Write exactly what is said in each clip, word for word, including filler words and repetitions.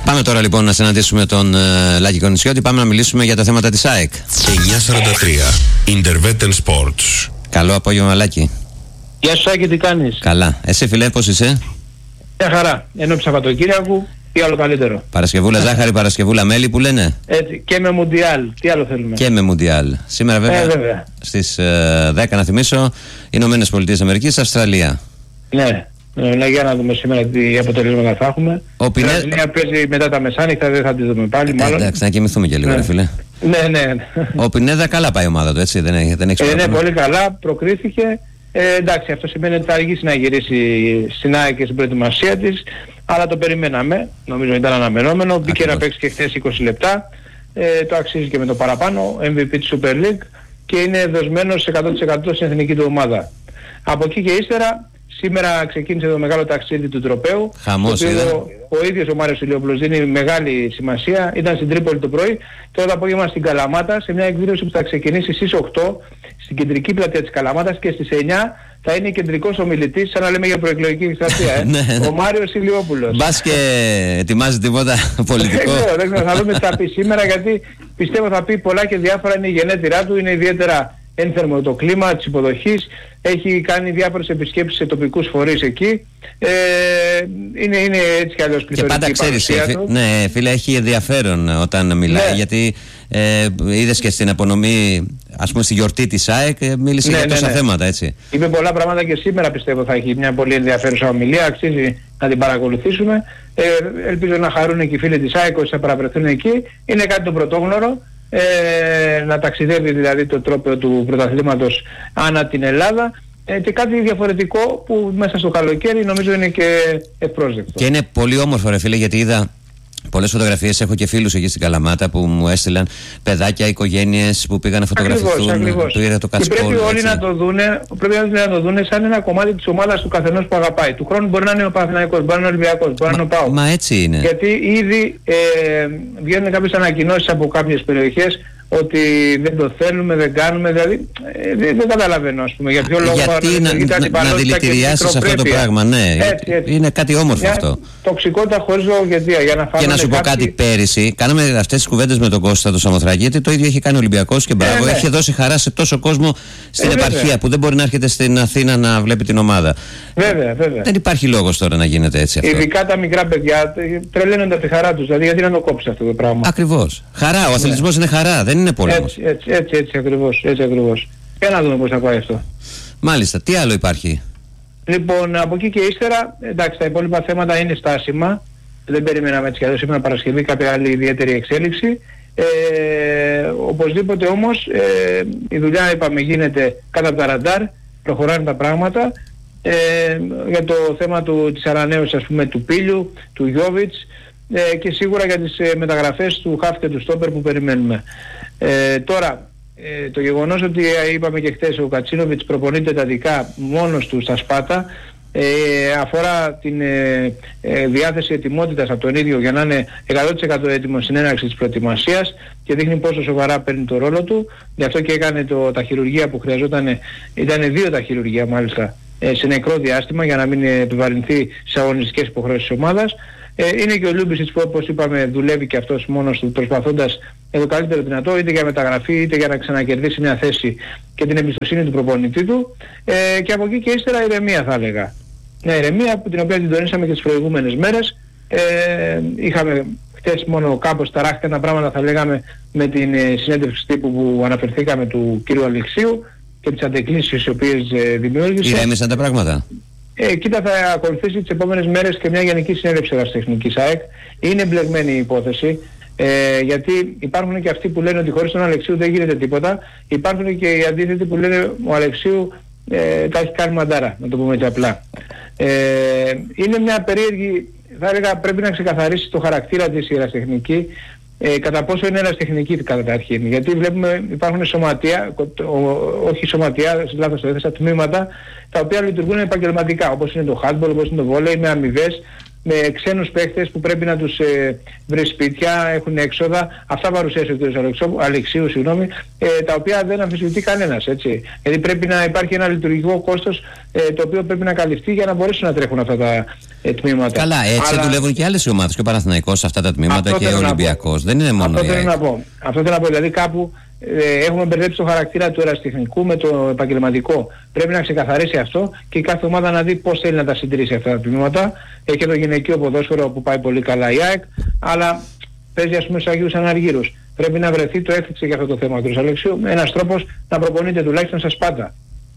Πάμε τώρα λοιπόν να συναντήσουμε τον uh, Λάκη Κονησιώτη. Πάμε να μιλήσουμε για τα θέματα της ΑΕΚ. εννιακόσια σαράντα τρία Intervetten Sports. Καλό απόγευμα, Λάκη. Γεια σου, Άκη, τι κάνεις? Καλά. Εσύ, φιλέ, πώς είσαι? Μια χαρά. Ενώ Σαββατοκύριακο, τι άλλο καλύτερο. Παρασκευούλα ζάχαρη, Παρασκευούλα μέλι που λένε. Έτσι, και με Μουντιάλ. Τι άλλο θέλουμε. Και με Μουντιάλ. Σήμερα βέβαια, ε, βέβαια. στις uh, δέκα να θυμίσω, Ηνωμένες Πολιτείες Αμερικής, Αυστραλία. Ναι. Ναι, για να δούμε σήμερα τι αποτελέσματα θα έχουμε. Ο Πινέ... Η Βραζιλία παίζει μετά τα μεσάνυχτα, δεν θα τη δούμε πάλι. Ε, μάλλον. Εντάξει, να κοιμηθούμε και λίγο, ναι. ρε φίλε. Ναι, ναι. Ο Πινέδα καλά πάει η ομάδα του, έτσι, δεν έχει, δεν έχει ε, ναι, πολύ καλά, προκρίθηκε. Ε, εντάξει, αυτό σημαίνει ότι θα αργήσει να γυρίσει στην ΑΕΚ και στην προετοιμασία της, αλλά το περιμέναμε, νομίζω ήταν αναμενόμενο. Ακριβώς. Μπήκε να παίξει και χθες είκοσι λεπτά, ε, το αξίζει και με το παραπάνω, εμ βι πι της Super League, και είναι δοσμένος εκατό τοις εκατό στην εθνική του ομάδα. Από εκεί και ύστερα, σήμερα ξεκίνησε το μεγάλο ταξίδι του τροπαίου. Χαμός, το οποίο ο ίδιος ο Μάριος Ηλιόπουλος δίνει μεγάλη σημασία. Ήταν στην Τρίπολη το πρωί, τώρα το απόγευμα στην Καλαμάτα, σε μια εκδήλωση που θα ξεκινήσει στις οκτώ στην κεντρική πλατεία της Καλαμάτας, και στις εννιά θα είναι κεντρικός ομιλητής, σαν να λέμε για προεκλογική εκστρατεία, ε. ο Μάριος Ηλιόπουλος. Μπας και ετοιμάζει τίποτα πολιτικό. Δεν ξέρω, δεν ξέρω, θα δούμε τι θα πει σήμερα, γιατί πιστεύω θα πει πολλά και διάφορα. Είναι η γενέτειρά του, είναι ιδιαίτερα ένθερμο το κλίμα της υποδοχής, έχει κάνει διάφορες επισκέψεις σε τοπικούς φορείς εκεί, ε, είναι, είναι έτσι κι αλλιώς πληθωρική. Και πάντα ξέρεις, ναι φίλε, έχει ενδιαφέρον όταν μιλάει, ναι. γιατί ε, είδες και στην απονομή, ας πούμε στη γιορτή της ΑΕΚ, μίλησε ναι, για τόσα ναι, ναι. θέματα, έτσι. Είπε πολλά πράγματα και σήμερα πιστεύω θα έχει μια πολύ ενδιαφέρουσα ομιλία, αξίζει να την παρακολουθήσουμε. Ε, ελπίζω να χαρούν και οι φίλοι της ΑΕΚ όσοι θα παραβρεθούν εκεί. Είναι κάτι το πρωτόγνωρο. Ε, να ταξιδεύει δηλαδή το τρόπο του πρωταθλήματος ανά την Ελλάδα, ε, και κάτι διαφορετικό που μέσα στο καλοκαίρι νομίζω είναι και ευπρόσδεκτο. Και είναι πολύ όμορφο, ρε φίλε, γιατί είδα πολλές φωτογραφίες, έχω και φίλους εκεί στην Καλαμάτα που μου έστειλαν παιδάκια, οικογένειες που πήγαν να φωτογραφηθούν. Ακριβώς, του είδα το και πρέπει όλοι έτσι. να το δούνε, πρέπει να το δούνε σαν ένα κομμάτι της ομάδας του καθενός που αγαπάει. Του χρόνου μπορεί να είναι ο Παναθηναϊκός, μπορεί να είναι ο Ολυμπιακός, μπορεί να είναι ο ΠΑΟΚ. Μα έτσι είναι. Γιατί ήδη ε, βγαίνουν κάποιες ανακοινώσεις από κάποιες περιοχές ότι δεν το θέλουμε, δεν κάνουμε, δηλαδή ε, δεν, δεν καταλαβαίνω, ας πούμε, για ποιο λόγο γιατί να, να, να δηλητηριάσεις αυτό το πράγμα, ναι, έτσι, έτσι. είναι κάτι όμορφο μια αυτό. Τοξικότητα χωρίς λογοκαιτία, για να φάμε. Και να σου πω κάποιοι... κάτι, πέρυσι κάναμε αυτές τις κουβέντες με τον Κώστα το Σαμοθράκη, γιατί το ίδιο έχει κάνει ο Ολυμπιακός και μπράβο, ε, έχει ναι. δώσει χαρά σε τόσο κόσμο στην ε, επαρχία βέβαια. που δεν μπορεί να έρχεται στην Αθήνα να βλέπει την ομάδα. Βέβαια, βέβαια. Δεν υπάρχει λόγος τώρα να γίνεται έτσι αυτό. Ειδικά τα μικρά παιδιά τρελαίνονται από τη χαρά τους, δηλαδή γιατί να το κόψει αυτό το πράγμα. Ακριβώς. Χαρά, ο αθλητισμός είναι χαρά, δεν είναι πόλεμος. Έτσι, έτσι, έτσι, έτσι ακριβώς, έτσι ακριβώς. Για να δούμε πώς θα πάει αυτό. Μάλιστα, τι άλλο υπάρχει? Λοιπόν, από εκεί και ύστερα, εντάξει, τα υπόλοιπα θέματα είναι στάσιμα. Δεν περιμέναμε έτσι κι αλλιώς σήμερα Παρασκευή κάποια άλλη ιδιαίτερη εξέλιξη. Ε, οπωσδήποτε όμως, ε, η δουλειά, είπαμε, γίνεται κάτω από τα ραντάρ, προχωράνε τα πράγματα. Ε, για το θέμα του, της ανανέωσης, ας πούμε, του Πίλιου, του Γιόβιτς, ε, και σίγουρα για τις ε, μεταγραφές του Χαφ και του Στόπερ που περιμένουμε. Ε, τώρα, ε, το γεγονός ότι ε, είπαμε και χθες ο Κατσίνοβιτς προπονείται εντατικά μόνος του στα Σπάτα, ε, αφορά την ε, ε, διάθεση ετοιμότητας από τον ίδιο για να είναι εκατό τοις εκατό έτοιμος στην έναρξη της προετοιμασίας, και δείχνει πόσο σοβαρά παίρνει το ρόλο του. Γι' αυτό και έκανε το, τα χειρουργία που χρειαζόταν, ήταν δύο τα χειρουργία μάλιστα, ε, σε νεκρό διάστημα, για να μην επιβαρυνθεί σε αγωνιστικές υποχρεώσεις της ομάδας. Ε, είναι και ο Λούμπισιτς που, όπως είπαμε, δουλεύει και αυτός μόνος του, προσπαθώντας το καλύτερο δυνατό, είτε για μεταγραφή είτε για να ξανακερδίσει μια θέση και την εμπιστοσύνη του προπονητή του. Ε, και από εκεί και ύστερα ηρεμία, θα έλεγα. Μια ηρεμία που την οποία την τονίσαμε και τις προηγούμενες μέρες. Ε, είχαμε χτες μόνο κάπως ταράχτηνα πράγματα, θα λέγαμε, με την ε, συνέντευξη τύπου που αναφερθήκαμε του κ. Αλεξίου και τις αντεκκλήσεις τις οποίες ε, δημιούργησε. Ηρέμησαν τα πράγματα. Ε, κοίτα, θα ακολουθήσει τις επόμενες μέρες και μια γενική συνέλευση ερασιτεχνικής ΑΕΚ. Είναι εμπλεγμένη η υπόθεση, ε, γιατί υπάρχουν και αυτοί που λένε ότι χωρίς τον Αλεξίου δεν γίνεται τίποτα. Υπάρχουν και οι αντίθετοι που λένε ο Αλεξίου ε, τα έχει κάνει μαντάρα, να το πούμε έτσι απλά. Ε, είναι μια περίεργη, θα έλεγα, πρέπει να ξεκαθαρίσει το χαρακτήρα της η ερασιτεχνική, ε, κατά πόσο είναι ερασιτεχνική καταρχήν. Γιατί βλέπουμε υπάρχουν σωματεία, όχι σωματεία, λάθος το έθεσα, τμήματα, τα οποία λειτουργούν επαγγελματικά, όπως είναι το handball, όπως είναι το volley, με αμοιβές, με ξένους παίχτες που πρέπει να τους ε, βρει σπίτια, έχουν έξοδα. Αυτά παρουσίασε ο κ. Αλεξίου, συγγνώμη, ε, τα οποία δεν αμφισβητεί κανένας, έτσι. Γιατί πρέπει να υπάρχει ένα λειτουργικό κόστος, ε, το οποίο πρέπει να καλυφθεί για να μπορέσουν να τρέχουν αυτά τα, ε, τμήματα. Καλά, έτσι Αλλά... δουλεύουν και άλλες ομάδες, και ο Παναθηναϊκός σε αυτά τα τμήματα και ο Ολυμπιακός. Δεν είναι μόνο αυτό η ΑΕΚ. Θέλω να πω. Αυτό θέλω να πω. Δηλαδή κάπου ε, έχουμε μπερδέψει το χαρακτήρα του ερασιτεχνικού με το επαγγελματικό. Πρέπει να ξεκαθαρίσει αυτό και η κάθε ομάδα να δει πώς θέλει να τα συντηρήσει αυτά τα τμήματα. Έχει και το γυναικείο ποδόσφαιρο που πάει πολύ καλά η ΑΕΚ, αλλά παίζει ας πούμε στους Αγίους Αναργύρους. Πρέπει να βρεθεί, το έφτιαξε για αυτό το θέμα του Αλεξίου, ένας τρόπος να προπονείται τουλάχιστον στα Σπάτα.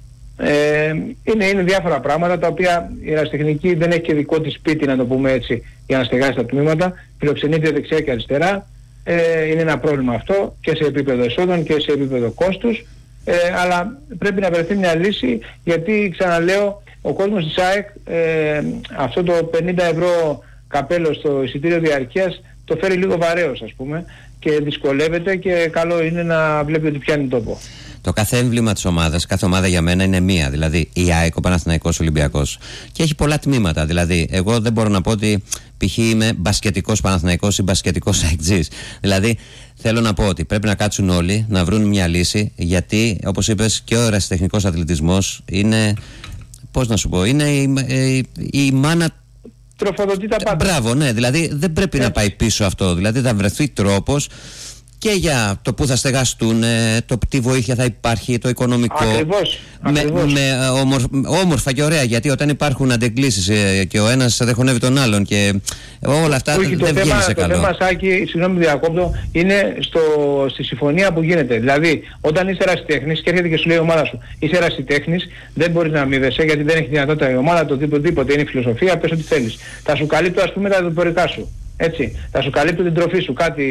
Ε, είναι, είναι διάφορα πράγματα τα οποία η ερασιτεχνική δεν έχει και δικό της σπίτι, να το πούμε έτσι, για να στεγάσει τα τμήματα. Φιλοξενείται δεξιά και αριστερά. Ε, είναι ένα πρόβλημα αυτό και σε επίπεδο εσόδων και σε επίπεδο κόστους. Ε, αλλά πρέπει να βρεθεί μια λύση, γιατί ξαναλέω, ο κόσμος της ΑΕΚ ε, αυτό το πενήντα ευρώ καπέλο στο εισιτήριο διαρκείας το φέρει λίγο βαρέως, ας πούμε, και δυσκολεύεται, και καλό είναι να βλέπει ότι πιάνει τόπο. Το κάθε έμβλημα της ομάδας, κάθε ομάδα για μένα είναι μία. Δηλαδή η ΑΕΚ, ο Παναθηναϊκός, ο Ολυμπιακός. Και έχει πολλά τμήματα. Δηλαδή, εγώ δεν μπορώ να πω ότι π.χ. είμαι μπασκετικός Παναθηναϊκός ή μπασκετικός ΑΕΚΤΖΙς. Δηλαδή, θέλω να πω ότι πρέπει να κάτσουν όλοι να βρουν μια λύση, γιατί, όπως είπες, και ο ερασιτεχνικός αθλητισμός είναι. Πώς να σου πω, είναι η, η, η μάνα. Τροφοδοτεί τα πάντα. Μπράβο, ναι. Δηλαδή, δεν πρέπει Έτσι. να πάει πίσω αυτό. Δηλαδή, θα βρεθεί τρόπος. Και για το που θα στεγαστούν, το τι βοήθεια θα υπάρχει, το οικονομικό. Ακριβώς, με, ακριβώς. με όμορφ, όμορφα και ωραία, γιατί όταν υπάρχουν αντεγκλήσεις ε, και ο ένας δεν χωνεύει τον άλλον και όλα αυτά Ούχι, δεν βγαίνει σε καλό. Το θέμα, Σάκη, συγγνώμη διακόπτω, είναι στο, στη συμφωνία που γίνεται. Δηλαδή, όταν είσαι ερασιτέχνης και έρχεται και σου λέει η ομάδα σου, είσαι ερασιτέχνης, δεν μπορείς να αμείβεσαι, γιατί δεν έχει δυνατότητα η ομάδα, το οτιδήποτε είναι η φιλοσοφία, πες ό,τι θέλεις. Θα σου καλύπτω, ας πούμε, τα δορυφορικά σου. Έτσι, θα σου καλύπτω την τροφή σου, κάτι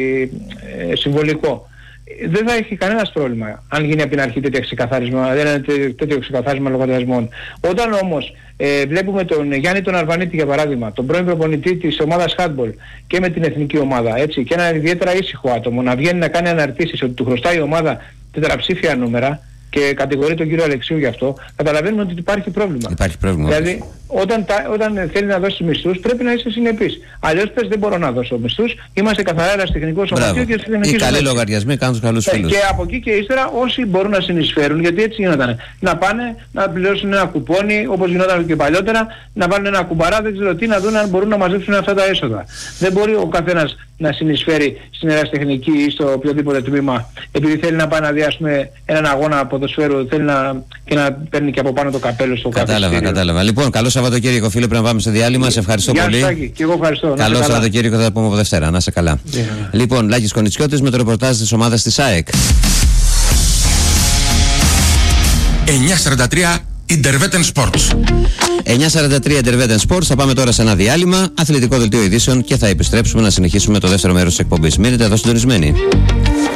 ε, συμβολικό. Δεν θα έχει κανένας πρόβλημα αν γίνει από την αρχή τέτοιο ξεκαθάρισμα, δεν είναι τέτοιο ξεκαθάρισμα λογαριασμών. Όταν όμως ε, βλέπουμε τον Γιάννη τον Αρβανίτη, για παράδειγμα, τον πρώην προπονητή της ομάδας handball και με την εθνική ομάδα, έτσι, και ένα ιδιαίτερα ήσυχο άτομο να βγαίνει να κάνει αναρτήσεις ότι του χρωστάει η ομάδα τετραψήφια νούμερα και κατηγορεί τον κύριο Αλεξίου γι' αυτό, καταλαβαίνουμε ότι υπάρχει πρόβλημα. Υπάρχει πρόβλημα. Δηλαδή, όταν, τα, όταν θέλει να δώσει μισθούς, πρέπει να είσαι συνεπής. Αλλιώς πες, δεν μπορώ να δώσω μισθούς, είμαστε καθαρά ερασιτεχνικό σωματείο και στην οι καλοί λογαριασμοί κάνουν τους καλούς φίλους. Και από εκεί και ύστερα όσοι μπορούν να συνεισφέρουν, γιατί έτσι γινόταν, να πάνε να πληρώσουν ένα κουπόνι, όπως γινόταν και παλιότερα, να βάλουν ένα κουμπαρά, δεν ξέρω τι, να δουν αν μπορούν να μαζέψουν αυτά τα έσοδα. Δεν μπορεί ο καθένας να συνεισφέρει στην ερασιτεχνική ή στο οποιοδήποτε τμήμα, επειδή θέλει να πάει να δει, ας πούμε, έναν αγώνα ποδοσφαίρου, θέλει να, και να παίρνει και από πάνω το καπέλο στο καπέλο. Κατάλαβα, κατάλαβα. Λοιπόν, καλό Σαββατοκύριακο, φίλε, πρέπει να πάμε σε διάλειμμα. Σε ευχαριστώ Γεια πολύ. Σάκη, και εγώ ευχαριστώ. Καλό Σαββατοκύριακο, θα τα πούμε από Δευτέρα. Να είσαι καλά. Yeah. Λοιπόν, Λάκης Κονιτσιώτης με το ρεπορτάζ της ομάδας της ΑΕΚ. εννιά σαράντα τρία Interveten Sports. εννιά σαράντα τρία Interveten Sports. Θα πάμε τώρα σε ένα διάλειμμα, αθλητικό δελτίο ειδήσεων, και θα επιστρέψουμε να συνεχίσουμε το δεύτερο μέρος της εκπομπής. Μείνετε εδώ συντονισμένοι.